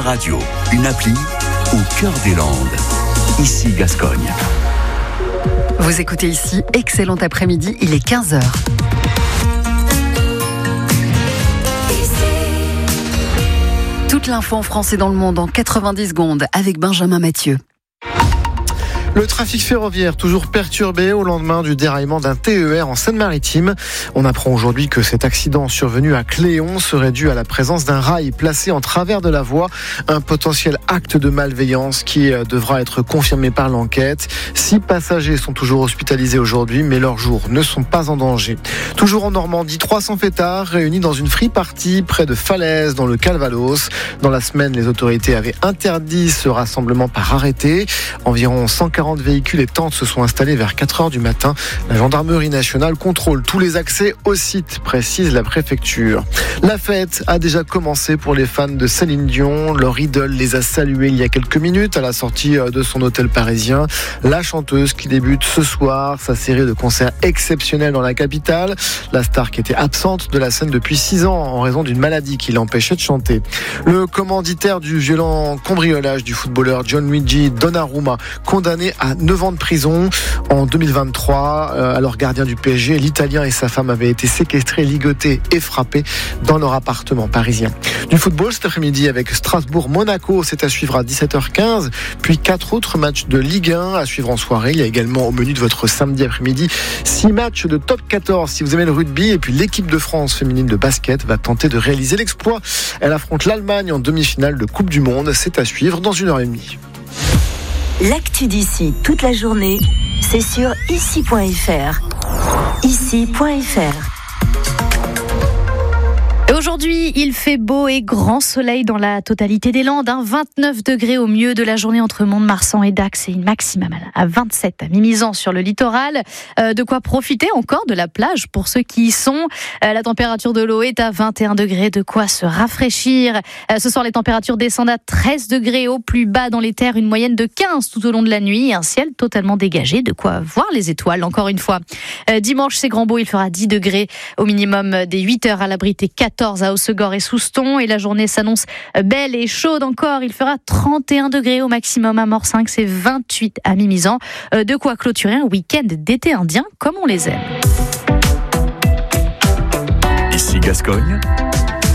Radio, une appli au cœur des Landes. Ici Gascogne. Vous écoutez ici, excellent après-midi, il est 15h. Toute l'info en France et dans le monde en 90 secondes avec Benjamin Mathieu. Le trafic ferroviaire toujours perturbé au lendemain du déraillement d'un TER en Seine-Maritime. On apprend aujourd'hui que cet accident survenu à Cléon serait dû à la présence d'un rail placé en travers de la voie. Un potentiel acte de malveillance qui devra être confirmé par l'enquête. 6 passagers sont toujours hospitalisés aujourd'hui, mais leurs jours ne sont pas en danger. Toujours en Normandie, 300 fêtards réunis dans une free-party près de Falaise, dans le Calvados. Dans la semaine, les autorités avaient interdit ce rassemblement par arrêté. Environ 140 véhicules et tentes se sont installés vers 4h du matin. La gendarmerie nationale contrôle tous les accès au site, précise la préfecture. La fête a déjà commencé pour les fans de Céline Dion. Leur idole les a salués il y a quelques minutes à la sortie de son hôtel parisien. La chanteuse qui débute ce soir sa série de concerts exceptionnels dans la capitale. La star qui était absente de la scène depuis 6 ans en raison d'une maladie qui l'empêchait de chanter. Le commanditaire du violent cambriolage du footballeur Gianluigi Donnarumma, condamné à 9 ans de prison en 2023. Alors gardien du PSG, l'Italien et sa femme avaient été séquestrés, ligotés et frappés dans leur appartement parisien. Du football cet après-midi avec Strasbourg-Monaco, c'est à suivre à 17h15, puis 4 autres matchs de Ligue 1 à suivre en soirée. Il y a également au menu de votre samedi après-midi 6 matchs de top 14 si vous aimez le rugby, et puis l'équipe de France féminine de basket va tenter de réaliser l'exploit. Elle affronte l'Allemagne en demi-finale de Coupe du Monde, c'est à suivre dans 1h30. L'actu d'ici toute la journée, c'est sur ici.fr. Ici.fr. Aujourd'hui, il fait beau et grand soleil dans la totalité des Landes. 29 degrés au mieux de la journée entre Mont-de-Marsan et Dax et une maximale à 27 à Mimizan sur le littoral. De quoi profiter encore de la plage pour ceux qui y sont. La température de l'eau est à 21 degrés, de quoi se rafraîchir. Ce soir, les températures descendent à 13 degrés au plus bas dans les terres, une moyenne de 15 tout au long de la nuit. Un ciel totalement dégagé, de quoi voir les étoiles encore une fois. Dimanche, c'est grand beau, il fera 10 degrés au minimum des 8 heures à l'Abrité, 14 à Hossegor et Souston, et la journée s'annonce belle et chaude encore. Il fera 31 degrés au maximum à Morsinx, c'est 28 à Mimizan. De quoi clôturer un week-end d'été indien comme on les aime. Ici Gascogne,